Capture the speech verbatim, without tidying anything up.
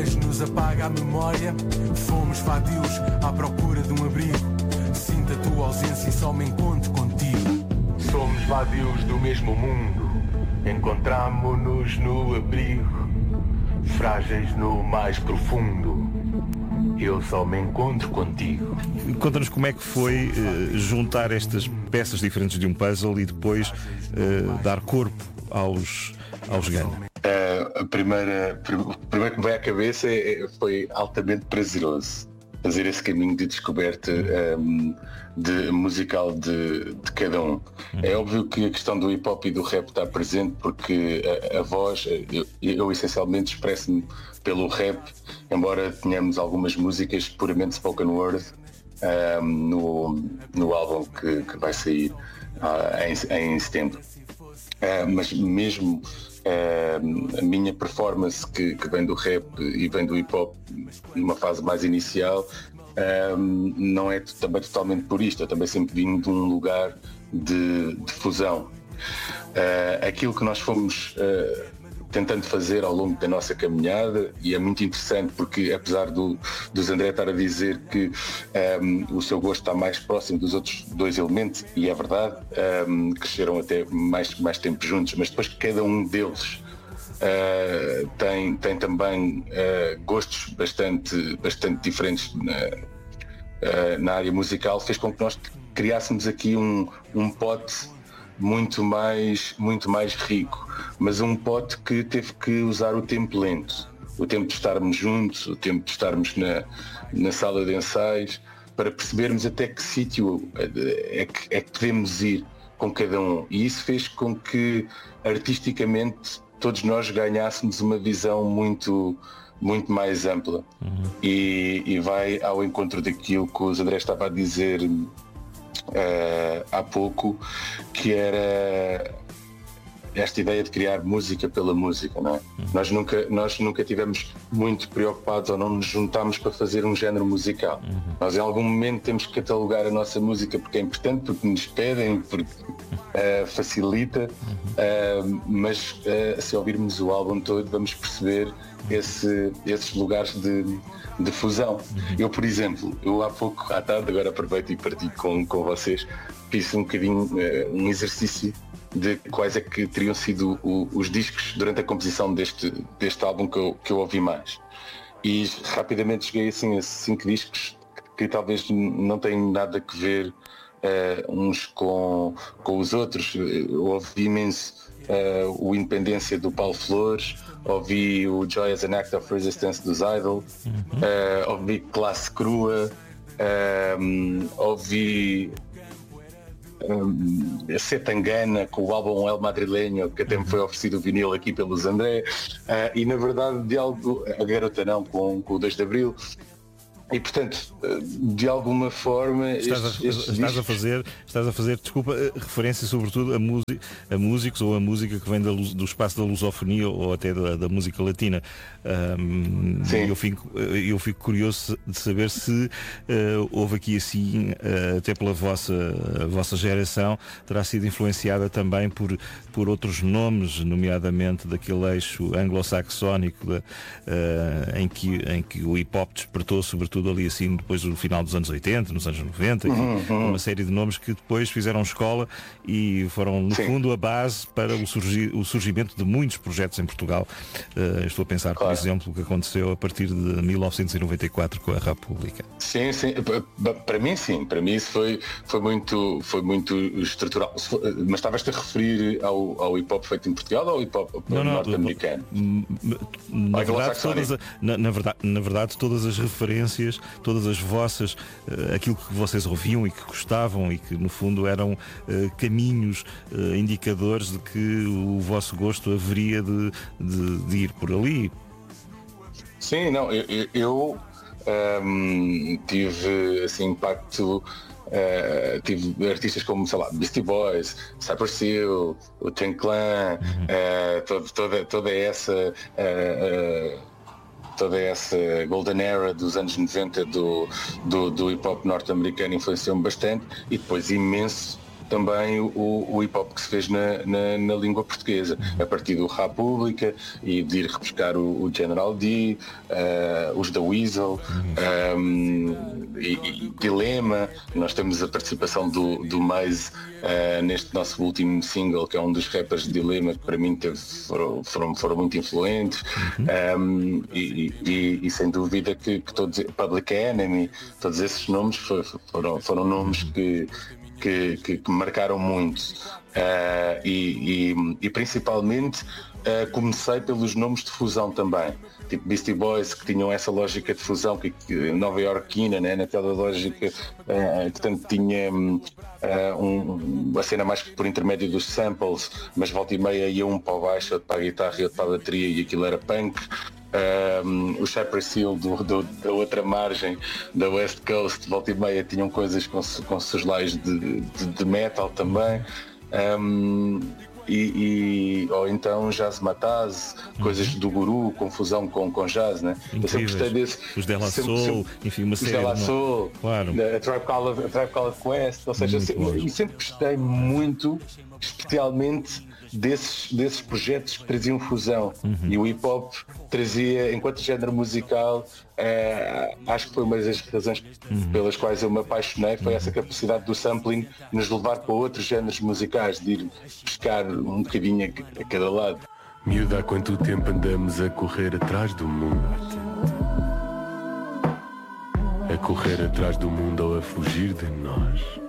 vez nos apaga a memória. Fomos vadios à procura de um abrigo. Sinto a tua ausência e só me encontro contigo. Somos vadios do mesmo mundo. Encontramo-nos no abrigo, frágeis no mais profundo. Eu só me encontro contigo. Conta-nos como é que foi uh, juntar estas peças diferentes de um puzzle e depois uh, dar corpo aos, aos Gun. Uh, a primeira, o primeiro que me veio à cabeça é, foi altamente prazeroso fazer esse caminho de descoberta um, de, musical de, de cada um. Uhum. É óbvio que a questão do hip hop e do rap está presente porque a, a voz, eu, eu essencialmente expresso-me pelo rap, embora tenhamos algumas músicas puramente spoken word um, no, no álbum que, que vai sair uh, em, em setembro. Uh, mas mesmo uh, a minha performance que, que vem do rap e vem do hip hop numa fase mais inicial uh, não é também totalmente purista. Eu também sempre vim de um lugar de, de fusão. Uh, aquilo que nós fomos uh, tentando fazer ao longo da nossa caminhada, e é muito interessante porque apesar do, dos André estar a dizer que um, o seu gosto está mais próximo dos outros dois elementos, e é verdade, um, cresceram até mais, mais tempo juntos, mas depois que cada um deles uh, tem, tem também uh, gostos bastante, bastante diferentes na, uh, na área musical, fez com que nós criássemos aqui um, um pote muito mais, muito mais rico, mas um pote que teve que usar o tempo lento, o tempo de estarmos juntos, o tempo de estarmos na, na sala de ensaios, para percebermos até que sítio é que, é que podemos ir com cada um. E isso fez com que artisticamente todos nós ganhássemos uma visão muito, muito mais ampla. Uhum. e, e vai ao encontro daquilo que o André estava a dizer Uh, há pouco, que era esta ideia de criar música pela música, não é? Uhum. Nós nunca, nós nunca tivemos muito preocupados ou não nos juntámos para fazer um género musical. Uhum. Nós em algum momento temos que catalogar a nossa música porque é importante, porque nos pedem, porque uh, facilita, uhum. uh, mas uh, se ouvirmos o álbum todo vamos perceber esse, esses lugares de, de fusão. Uhum. Eu, por exemplo, eu há pouco, à tarde, agora aproveito e partilho com, com vocês, fiz um bocadinho uh, um exercício de quais é que teriam sido o, os discos durante a composição deste, deste álbum que eu, que eu ouvi mais. E rapidamente cheguei assim a cinco discos que, que talvez não têm nada a ver uh, uns com, com os outros. Eu ouvi imenso uh, o Independência do Paulo Flores, ouvi o Joy as an Act of Resistance dos Idol, uhum. uh, ouvi Classe Crua, uh, ouvi Um, a Setangana com o álbum El Madrileño, que até me foi oferecido o vinil aqui pelos André, uh, e na verdade de algo, a Garota Não com, com o dois de Abril, e portanto de alguma forma estás, estes, a, estes estás discos... a fazer estás a fazer desculpa referência sobretudo a, música, a músicos ou a música que vem da, do espaço da lusofonia ou até da, da música latina. Um, eu fico eu fico curioso de saber se uh, houve aqui assim uh, até pela vossa a vossa geração terá sido influenciada também por por outros nomes, nomeadamente daquele eixo anglo-saxónico uh, em que em que o hip hop despertou sobretudo tudo ali assim depois do final dos anos oitenta, nos anos noventa, uhum, uhum. uma série de nomes que depois fizeram escola e foram no Sim. fundo a base para o, surgir, o surgimento de muitos projetos em Portugal. Uh, estou a pensar, claro. por exemplo, o que aconteceu a partir de mil novecentos e noventa e quatro com a República. Sim, sim, para mim sim, para mim isso foi, foi, muito, foi muito estrutural. Mas estavas-te a referir ao, ao hip hop feito em Portugal ou ao hip hop norte-americano? Na, verdade, todas a, na, na, verdade, na verdade todas as referências, todas as vossas, uh, aquilo que vocês ouviam e que gostavam e que no fundo eram uh, caminhos, uh, indicadores de que o vosso gosto haveria de, de, de ir por ali. Sim, não, eu, eu um, tive assim impacto, uh, tive artistas como, sei lá, Beastie Boys, Cypress Hill, o Ten Clan, uhum. uh, todo, toda, toda essa uh, uh, toda essa golden era dos anos noventa do, do, do hip hop norte-americano influenciou-me bastante, e depois imenso também o, o hip hop que se fez na, na, na língua portuguesa, a partir do República e de ir repescar o, o General D, uh, os da Weasel, um, e, e Dilema. Nós temos a participação do, do Maze uh, neste nosso último single, que é um dos rappers de Dilema, que para mim teve, foram, foram, foram muito influentes, um, e, e, e sem dúvida que, que todos, Public Enemy, todos esses nomes foram, foram nomes que, que, que, que me marcaram muito, uh, e, e, e principalmente uh, comecei pelos nomes de fusão também, tipo Beastie Boys, que tinham essa lógica de fusão que, que nova iorquina, né, naquela lógica, uh, que tanto tinha uh, um, uma cena mais por intermédio dos samples, mas volta e meia ia um para o baixo, outro para a guitarra e outro para a bateria, e aquilo era punk. Um, o Cypress Hill do, do, da outra margem da West Coast, volta e meia tinham coisas com, com soslais de, de, de metal também, um, e, e, ou então Jazz Mataz, uhum. coisas do Guru, confusão com, com jazz, né? Eu sempre gostei desse. Os De La sempre, Soul, sempre, enfim, uma série. Os De La Soul, claro. a Tribe Called, a Tribe Called Quest, ou seja, sempre, e sempre gostei muito, especialmente desses, desses projetos que traziam fusão, uhum. e o hip hop trazia, enquanto género musical, eh, acho que foi uma das razões uhum. pelas quais eu me apaixonei, foi uhum. essa capacidade do sampling nos levar para outros géneros musicais, de ir buscar um bocadinho a, a cada lado. Miúda, há quanto tempo andamos a correr atrás do mundo? A correr atrás do mundo ou a fugir de nós?